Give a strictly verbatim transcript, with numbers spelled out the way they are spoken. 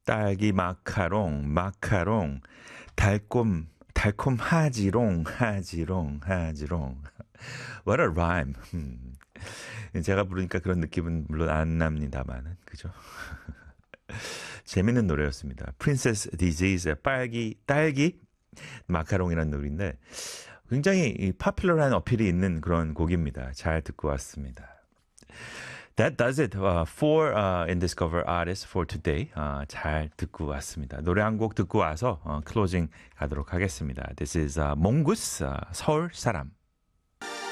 딸기 마카롱, 마카롱, 달콤, 달콤하지롱, 하지롱, 하지롱. What a rhyme. 음. 제가 부르니까 그런 느낌은 물론 안 납니다만은, 그죠? 재밌는 노래였습니다. Princess Disease의 빨기, 딸기, 마카롱이라는 노래인데 굉장히 파퓰러한 어필이 있는 그런 곡입니다. 잘 듣고 왔습니다. That does it uh, for uh, Indiscover Artist for today. Uh, 잘 듣고 왔습니다. 노래 한 곡 듣고 와서 uh, 클로징 가도록 하겠습니다. This is uh, 몽구스 uh, 서울 사람.